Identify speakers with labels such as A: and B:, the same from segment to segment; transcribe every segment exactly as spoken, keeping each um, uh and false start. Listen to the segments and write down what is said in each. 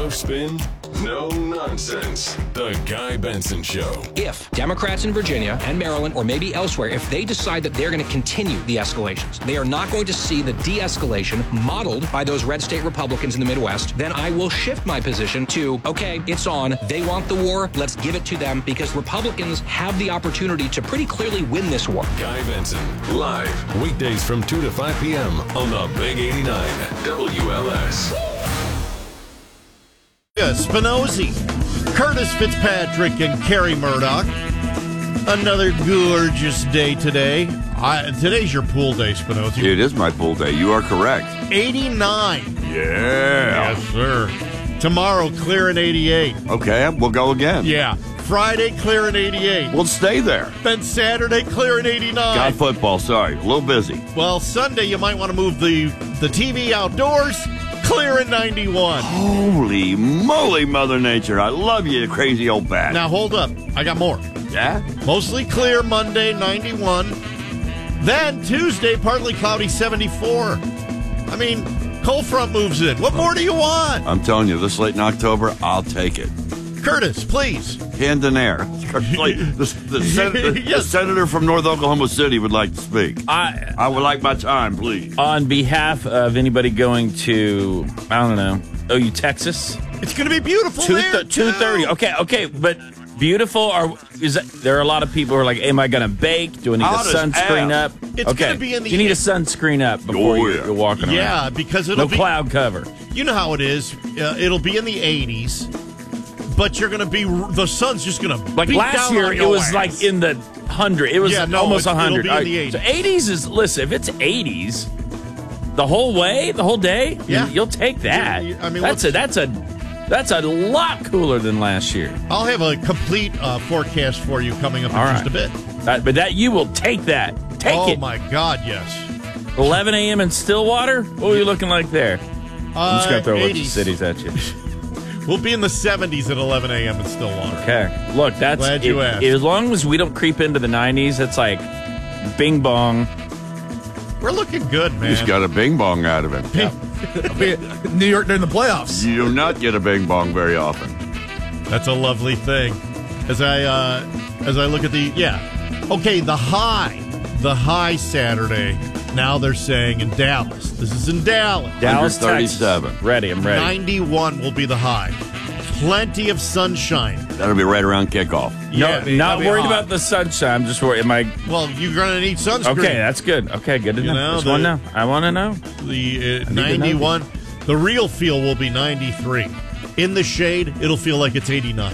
A: No spin, no nonsense. The Guy Benson Show.
B: If Democrats in Virginia and Maryland, or maybe elsewhere, if they decide that they're going to continue the escalations, they are not going to see the de-escalation modeled by those red state Republicans in the Midwest, then I will shift my position to, okay, it's on. They want the war. Let's give it to them, because Republicans have the opportunity to pretty closely win this war.
A: Guy Benson, live, weekdays from two to five p.m. on the Big eighty-nine W L S.
C: Yeah, Spinozzi, Curtis Fitzpatrick, and Kerry Murdoch. Another gorgeous day today. I, today's your pool day, Spinozzi.
D: It is my pool day. You are correct.
C: eighty-nine.
D: Yeah.
C: Yes, sir. Tomorrow, clear in eighty-eight.
D: Okay, we'll go again.
C: Yeah. Friday, clear in eighty-eight.
D: We'll stay there.
C: Then Saturday, clear in eighty-nine.
D: Got football, sorry. A little busy.
C: Well, Sunday, you might want to move the, the T V outdoors. Clear in ninety-one.
D: Holy moly, Mother Nature. I love you, crazy old bat.
C: Now, hold up. I got more.
D: Yeah?
C: Mostly clear Monday, ninety-one. Then Tuesday, partly cloudy, seventy-four. I mean, cold front moves in. What more do you want?
D: I'm telling you, this late in October, I'll take it.
C: Curtis, please.
D: Hand in air. Like the, the, sen- the,
C: Yes.
D: the senator from North Oklahoma City would like to speak.
E: I,
D: I would like my time, please.
E: on behalf of anybody going to, I don't know, O U, Texas,
C: It's going to be beautiful
E: two
C: there,
E: two thirty.
C: too.
E: Okay, okay, but beautiful. Are is that, there are a lot of people who are like, "Am I going to bake? Do I need
D: Hot
E: a
D: as
E: sunscreen
D: F.
E: up?"
C: It's
E: okay,
C: gonna be in the
E: you need a sunscreen up before
D: Oh,
E: you,
D: yeah.
E: you're walking around.
C: Yeah, because it'll
E: No
C: be...
E: cloud cover.
C: You know how it is. Uh, it'll be in the eighties, but you're going to be... The sun's just going to
E: Like
C: beat
E: last
C: down
E: year,
C: on
E: it
C: your
E: was
C: ass.
E: like in the hundred. It was
C: Yeah, no,
E: almost
C: it-
E: a hundred.
C: it'll be in the
E: So eighties is listen. If it's eighties, the whole way, the whole day,
C: Yeah.
E: you, you'll take that.
C: You- you- I mean,
E: that's
C: what's-
E: a that's a that's a lot cooler than last year.
C: I'll have a complete uh, forecast for you coming up in
E: All
C: just
E: right.
C: a bit.
E: That, but that you will take that. Take
C: oh,
E: it.
C: my God, yes.
E: eleven a.m. in Stillwater. What are you looking like there? I'm just gonna throw a bunch of
C: eighties.
E: cities at you.
C: We'll be in the seventies at eleven a.m. in Stillwater.
E: Okay. Look, that's
C: Glad you
E: it-
C: asked.
E: as long as we don't creep into the nineties, it's like bing bong.
C: We're looking good, man.
D: He's got a bing bong out of him.
F: New York during the playoffs.
D: You do not get a bing bong very often.
C: That's a lovely thing. As I uh, as I look at the yeah, okay, the high, the high Saturday. Now they're saying in Dallas. This is in Dallas.
E: Dallas,
D: one thirty-seven.
E: Texas. Ready, I'm ready.
C: ninety-one will be the high. Plenty of sunshine.
D: That'll be right around kickoff.
C: Yeah,
E: no, not
F: that'd be
E: worried
F: hot.
E: about the sunshine. I'm just worried. Am I
C: well, you're gonna need sunscreen.
E: okay? That's good. Okay, good to
C: You
E: know.
C: know,
E: Just
C: the-
E: want to know. I want to know.
C: The uh,
E: to know
C: ninety-one. The real feel will be ninety-three. In the shade, it'll feel like it's eighty-nine.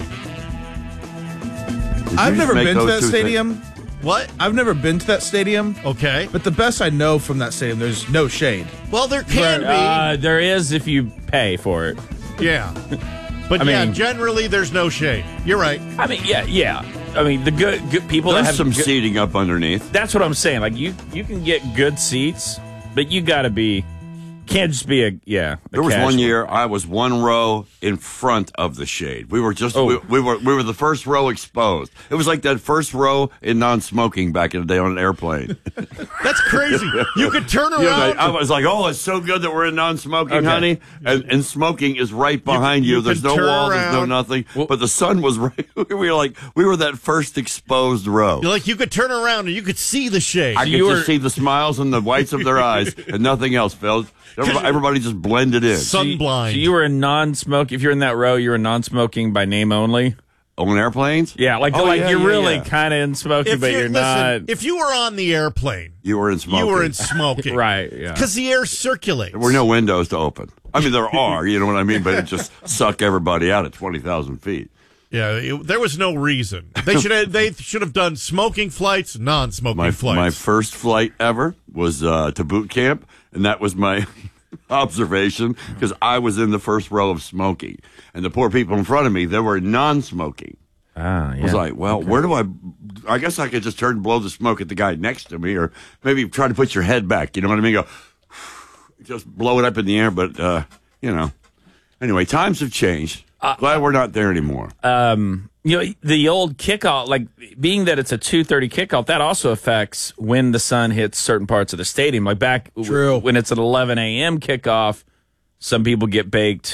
D: Did
F: I've
D: you
F: never
D: make
F: been to
D: those
F: that
D: two
F: stadium.
C: What?
F: I've never been to that stadium.
C: Okay.
F: But the best I know from that stadium, there's no shade.
C: Well, there can be.
E: Uh, there is if you pay for it.
C: Yeah. But
E: I
C: yeah,
E: mean-
C: generally there's no shade. You're right.
E: I mean, yeah, yeah. I mean, the good good people that
D: There's
E: have
D: some
E: good,
D: seating up underneath.
E: That's what I'm saying. Like you, you can get good seats, but you got to be. Can't just be a yeah. a
D: There was one
E: casual.
D: year I was one row in front of the shade. We were just
E: Oh.
D: we, we were we were the first row exposed. It was like that first row in non-smoking back in the day on an airplane.
C: That's crazy. You could turn around.
D: You know, I was like, oh, it's so good that we're in non-smoking,
E: Okay.
D: honey. And, and smoking is right behind you.
C: you
D: There's
C: can
D: no
C: turn
D: wall. There's no
C: around.
D: nothing. But the sun was right. We were like, we were that first exposed row.
C: You're like you could turn around and you could see the shade.
D: I could
E: you
D: just
E: were-
D: see the smiles and the whites of their eyes and nothing else, Phil. Everybody, everybody just blended in.
C: Sun blind.
E: So you were a non-smoke. If you're in that row, you're a non-smoking by name only.
D: On airplanes?
E: Yeah, like
D: Oh,
E: like
D: yeah,
E: you're
D: yeah,
E: really
D: yeah.
E: kind of in smoking,
C: if
E: but
C: you're,
E: you're
C: listen,
E: not.
C: if you were on the airplane,
D: You were in smoking.
C: you were in smoking.
E: Right, yeah.
C: Because the air circulates.
D: There were no windows to open. I mean, there are, you know what I mean? But it just sucked everybody out at twenty thousand feet.
C: Yeah, it, there was no reason. They should have. They should have done smoking flights, non-smoking
D: My,
C: flights.
D: my first flight ever was uh, to boot camp, and that was my observation because I was in the first row of smoking. And the poor people in front of me, they were non-smoking.
E: Ah, yeah.
D: I was like, well, where do I? I guess I could just turn and blow the smoke at the guy next to me, or maybe try to put your head back. You know what I mean? Go, just blow it up in the air. But uh, you know, anyway, times have changed. Glad we're not there anymore.
E: um, you know, the old kickoff, like being that it's a two thirty kickoff, that also affects when the sun hits certain parts of the stadium. Like back
F: True.
E: when it's an eleven a.m. kickoff, some people get baked